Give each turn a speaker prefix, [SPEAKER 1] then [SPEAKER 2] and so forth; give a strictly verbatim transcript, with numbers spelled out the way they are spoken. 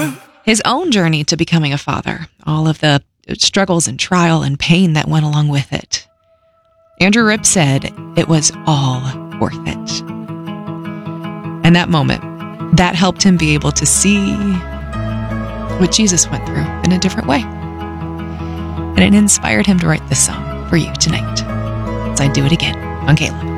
[SPEAKER 1] his own journey to becoming a father, all of the struggles and trial and pain that went along with it. Andrew Ripp said it was all worth it. And that moment, that helped him be able to see what Jesus went through in a different way. And it inspired him to write this song for you tonight, as I do it again on Caleb.